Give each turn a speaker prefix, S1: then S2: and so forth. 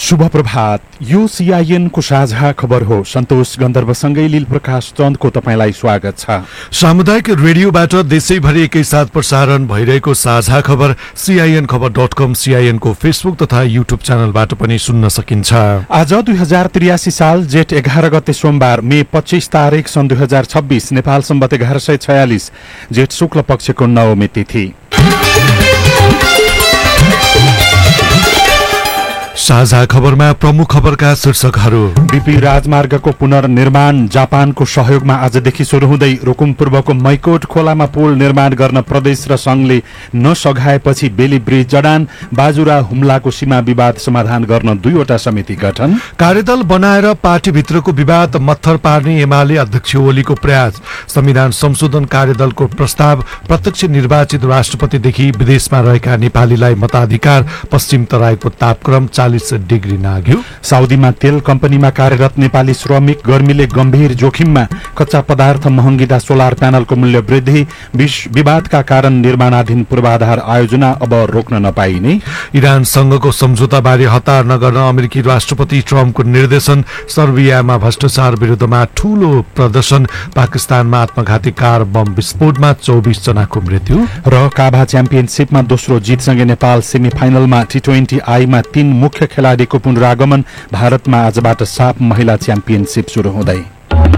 S1: शुभ प्रभात। यो सीआईएन को साझा खबर हो। सन्तोष गन्धर्वसँगै लील प्रकाश चन्दको तपाईलाई स्वागत छ।
S2: सामुदायिक रेडियोबाट देशैभरि एकैसाथ प्रसारण भइरहेको साझा खबर CINखबर.com, CIN को फेसबुक तथा युट्युब च्यानलबाट पनि सुन्न सकिन्छ।
S1: आज 2083 साल जेठ 11 गते सोमबार, मे 25 तारिक सन् 2026, नेपाल सम्वत 1146 जेठ शुक्ल पक्षको नवमी तिथि।
S2: साझा खबरमा प्रमुख खबरका शीर्षकहरू।
S1: बीपी राजमार्गको पुनर्निर्माण जापानको सहयोगमा आजदेखि शुरू हुँदै रुकुम पूर्वको मैकोट खोलामा पुल निर्माण गर्न प्रदेश र संघले नसघाएपछि बेली ब्रिज जडान, बाजुरा हुम्लाको सीमा विवाद समाधान गर्न 2वटा समिति गठन।
S2: कार्यदल बनाएर पार्टीभित्रको विवाद मत्थर पार्ने एमाले अध्यक्ष ओलीको प्रयास। संविधान संशोधन कार्यदलको प्रस्ताव। प्रत्यक्ष निर्वाचित राष्ट्रपतिदेखि विदेशमा रहेका नेपालीलाई मताधिकार। पश्चिम तराईको तापक्रम 40 डिग्री नाग्यो।
S1: साउदीमा तेल कम्पनीमा कार्यरत नेपाली श्रमिक गर्मीले गम्भीर जोखिममा। कच्चा पदार्थ महँगिँदा सोलर प्यानलको मूल्य वृद्धि। विवादका कारण निर्माणाधीन पूर्वाधार आयोजना अब रोक्न नपाइने।
S2: इरानसँगको सम्झौताबारे हतार नगर्न अमेरिकी राष्ट्रपति ट्रम्पको निर्देशन। सर्बियामा भ्रष्टाचार विरुद्धमा ठूलो प्रदर्शन। पाकिस्तानमा आत्मघाती कार बम विस्फोटमा 24 जनाको मृत्यु। र
S1: काभा च्याम्पियनशिपमा दोस्रो जितसँगै नेपाल सेमी फाइनलमा। T20 आईमा 3 मुख्य खेलाडीको पुनरागमन। भारतमा आजबाट साफ महिला च्याम्पियनशिप शुरू हुँदै